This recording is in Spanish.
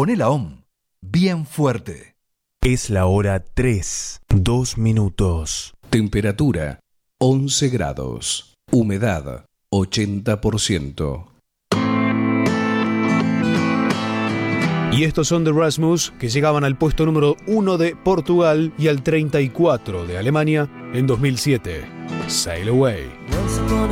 Poné la OM bien fuerte. Es la hora 3, 2 minutos. Temperatura 11 grados. Humedad 80%. Y estos son The Rasmus, que llegaban al puesto número 1 de Portugal y al 34 de Alemania en 2007. Sail Away. Once upon